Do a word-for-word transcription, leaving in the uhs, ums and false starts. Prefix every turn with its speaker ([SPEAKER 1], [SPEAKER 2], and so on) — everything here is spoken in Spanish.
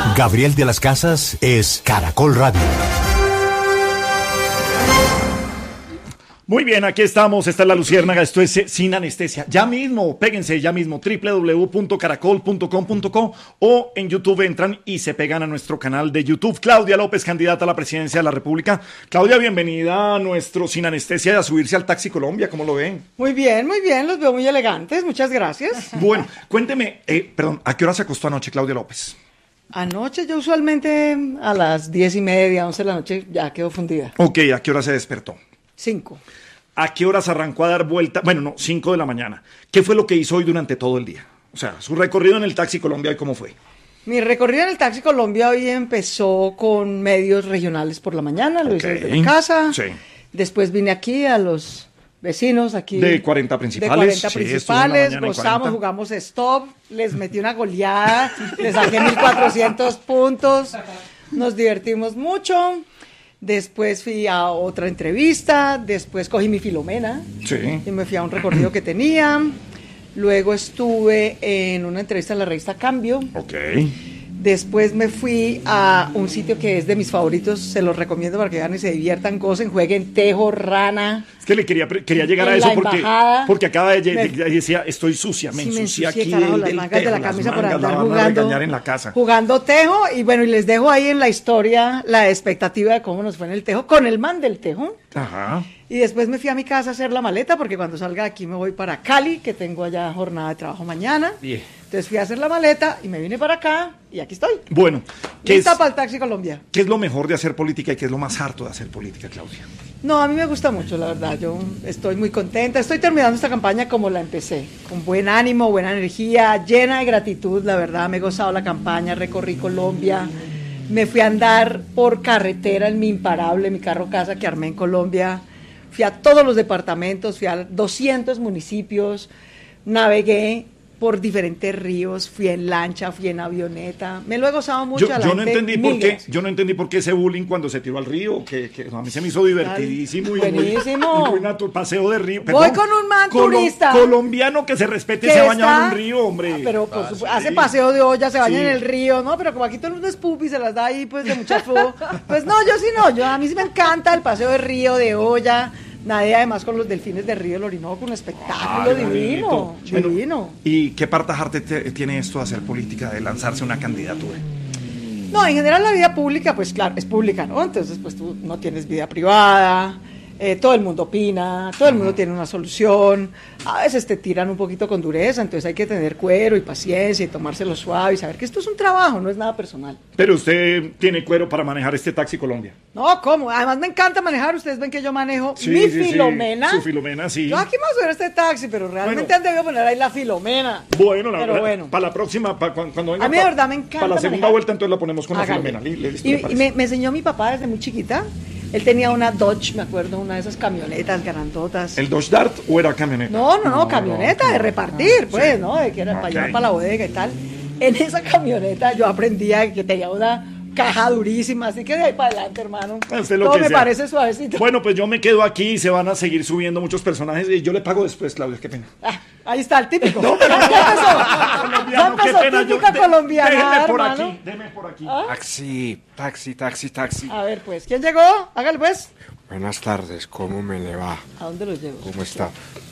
[SPEAKER 1] Gabriel de las Casas es Caracol Radio.
[SPEAKER 2] Muy bien, aquí estamos, esta es La Luciérnaga, esto es Sin Anestesia. Ya mismo, péguense ya mismo, doble u doble u doble u punto caracol punto com punto co o en YouTube entran y se pegan a nuestro canal de YouTube. Claudia López, candidata a la presidencia de la República. Claudia, bienvenida a nuestro Sin Anestesia y a subirse al Taxi Colombia, ¿cómo lo ven?
[SPEAKER 3] Muy bien, muy bien, los veo muy elegantes, muchas gracias.
[SPEAKER 2] Bueno, cuénteme, eh, perdón, ¿a qué hora se acostó anoche Claudia López?
[SPEAKER 3] Anoche yo usualmente a las diez y media, once de la noche ya quedo fundida.
[SPEAKER 2] Ok, ¿a qué hora se despertó?
[SPEAKER 3] Cinco.
[SPEAKER 2] ¿A qué horas arrancó a dar vuelta? Bueno, no, cinco de la mañana. ¿Qué fue lo que hizo hoy durante todo el día? O sea, su recorrido en el Taxi Colombia, ¿y cómo fue?
[SPEAKER 3] Mi recorrido en el Taxi Colombia hoy empezó con medios regionales por la mañana, lo hice desde mi casa.
[SPEAKER 2] Sí.
[SPEAKER 3] Después vine aquí a los vecinos aquí.
[SPEAKER 2] De cuarenta principales.
[SPEAKER 3] De cuarenta
[SPEAKER 2] sí,
[SPEAKER 3] principales, gozamos, jugamos stop, les metí una goleada, les saqué mil cuatrocientos puntos, nos divertimos mucho. Después fui a otra entrevista, después cogí mi Filomena
[SPEAKER 2] sí.
[SPEAKER 3] y me fui a un recorrido que tenía. Luego estuve en una entrevista en la revista Cambio.
[SPEAKER 2] Ok.
[SPEAKER 3] Después me fui a un sitio que es de mis favoritos, se los recomiendo para que vean y se diviertan, gocen, jueguen tejo, rana.
[SPEAKER 2] Es que le quería, quería llegar a eso porque, porque acaba de llegar y decía, estoy sucia, me
[SPEAKER 3] sí,
[SPEAKER 2] ensucié
[SPEAKER 3] me
[SPEAKER 2] aquí
[SPEAKER 3] carajo,
[SPEAKER 2] del,
[SPEAKER 3] las
[SPEAKER 2] del
[SPEAKER 3] mangas
[SPEAKER 2] tejo,
[SPEAKER 3] de la camisa por
[SPEAKER 2] mangas,
[SPEAKER 3] andar
[SPEAKER 2] la van
[SPEAKER 3] jugando,
[SPEAKER 2] a regañar en la casa.
[SPEAKER 3] Jugando tejo, y bueno, y les dejo ahí en la historia la expectativa de cómo nos fue en el tejo, con el man del tejo.
[SPEAKER 2] Ajá.
[SPEAKER 3] Y después me fui a mi casa a hacer la maleta, porque cuando salga de aquí me voy para Cali, que tengo allá jornada de trabajo mañana.
[SPEAKER 2] Bien.
[SPEAKER 3] Entonces fui a hacer la maleta y me vine para acá y aquí estoy.
[SPEAKER 2] Bueno, ¿qué
[SPEAKER 3] lista
[SPEAKER 2] es,
[SPEAKER 3] para el Taxi Colombia.
[SPEAKER 2] ¿qué es lo mejor de hacer política y qué es lo más harto de hacer política, Claudia?
[SPEAKER 3] No, a mí me gusta mucho, la verdad. Yo estoy muy contenta. Estoy terminando esta campaña como la empecé, con buen ánimo, buena energía, llena de gratitud. La verdad, me he gozado la campaña, recorrí Colombia, me fui a andar por carretera en mi imparable, mi carro casa que armé en Colombia. Fui a todos los departamentos, fui a doscientos municipios, navegué por diferentes ríos, fui en lancha, fui en avioneta, me lo he gozado mucho.
[SPEAKER 2] Yo,
[SPEAKER 3] a la
[SPEAKER 2] yo no
[SPEAKER 3] gente,
[SPEAKER 2] entendí por qué,
[SPEAKER 3] gracias.
[SPEAKER 2] yo no entendí por qué ese bullying cuando se tiró al río, que, que a mí se me hizo divertidísimo y
[SPEAKER 3] buenísimo.
[SPEAKER 2] muy, muy natural, paseo de río.
[SPEAKER 3] Voy con un man
[SPEAKER 2] colo,
[SPEAKER 3] turista
[SPEAKER 2] colombiano que se respete y
[SPEAKER 3] que
[SPEAKER 2] se ha bañado
[SPEAKER 3] está,
[SPEAKER 2] en un río, hombre.
[SPEAKER 3] Ah, pero por
[SPEAKER 2] Ah,
[SPEAKER 3] supuesto,
[SPEAKER 2] sí.
[SPEAKER 3] hace paseo de olla, se baña
[SPEAKER 2] Sí.
[SPEAKER 3] en el río, ¿no? Pero como aquí todo el mundo es pupi, se las da ahí pues de muchacho. Pues no, yo sí no, yo a mí sí me encanta el paseo de río, de olla. Nadie además con los delfines del río del Orinoco, un espectáculo
[SPEAKER 2] Ay,
[SPEAKER 3] divino,
[SPEAKER 2] bueno,
[SPEAKER 3] divino.
[SPEAKER 2] ¿y qué partajarte te, tiene esto de hacer política, de lanzarse una candidatura?
[SPEAKER 3] No, en general la vida pública, pues claro, es pública, ¿no? Entonces, pues tú no tienes vida privada, eh, todo el mundo opina, todo el mundo tiene una solución, a veces te tiran un poquito con dureza, entonces hay que tener cuero y paciencia y tomárselo suave y saber que esto es un trabajo, no es nada personal.
[SPEAKER 2] Pero usted tiene cuero para manejar este Taxi Colombia.
[SPEAKER 3] No, ¿cómo? Además me encanta manejar, ustedes ven que yo manejo
[SPEAKER 2] Sí,
[SPEAKER 3] mi
[SPEAKER 2] sí, sí,
[SPEAKER 3] Filomena.
[SPEAKER 2] su Filomena, sí.
[SPEAKER 3] Yo aquí me voy a subir a este taxi, pero realmente
[SPEAKER 2] Bueno.
[SPEAKER 3] han debido poner ahí la Filomena.
[SPEAKER 2] Bueno, la
[SPEAKER 3] pero
[SPEAKER 2] verdad,
[SPEAKER 3] bueno.
[SPEAKER 2] para la próxima, para cuando, cuando venga.
[SPEAKER 3] A mí de
[SPEAKER 2] pa-
[SPEAKER 3] verdad me encanta
[SPEAKER 2] Para la segunda
[SPEAKER 3] manejar.
[SPEAKER 2] vuelta, entonces la ponemos con
[SPEAKER 3] Hágale.
[SPEAKER 2] la Filomena. ¿li- li- listo,
[SPEAKER 3] Y,
[SPEAKER 2] le
[SPEAKER 3] y
[SPEAKER 2] parece?
[SPEAKER 3] me, me enseñó mi papá desde muy chiquita. Él tenía una Dodge, me acuerdo, una de esas camionetas grandotas.
[SPEAKER 2] ¿El Dodge Dart o era camioneta?
[SPEAKER 3] No, no, no, camioneta
[SPEAKER 2] no,
[SPEAKER 3] de
[SPEAKER 2] no.
[SPEAKER 3] repartir, pues,
[SPEAKER 2] Sí.
[SPEAKER 3] ¿no? De que era para
[SPEAKER 2] Ok.
[SPEAKER 3] llevar para la bodega y tal. En esa camioneta yo aprendía que tenía una caja durísima, así que de ahí para adelante, hermano.
[SPEAKER 2] Usted lo
[SPEAKER 3] Todo
[SPEAKER 2] que
[SPEAKER 3] me
[SPEAKER 2] sea.
[SPEAKER 3] parece suavecito.
[SPEAKER 2] Bueno, pues yo me quedo aquí y se van a seguir subiendo muchos personajes y yo le pago después, Claudia, qué pena.
[SPEAKER 3] Ah, ahí está el típico.
[SPEAKER 2] No, pero-
[SPEAKER 3] ya empezó. Ya
[SPEAKER 2] Colombiano, qué
[SPEAKER 3] empezó
[SPEAKER 2] pena, yo-
[SPEAKER 3] típica
[SPEAKER 2] de-
[SPEAKER 3] colombiana,
[SPEAKER 2] déjeme por
[SPEAKER 3] hermano.
[SPEAKER 2] aquí, déjeme por aquí.
[SPEAKER 3] ¿Ah?
[SPEAKER 4] Taxi, taxi, taxi, taxi.
[SPEAKER 3] A ver, pues, ¿quién llegó? Hágale, pues.
[SPEAKER 4] Buenas tardes, ¿cómo me le va?
[SPEAKER 3] ¿A dónde lo llevo?
[SPEAKER 4] ¿Cómo está?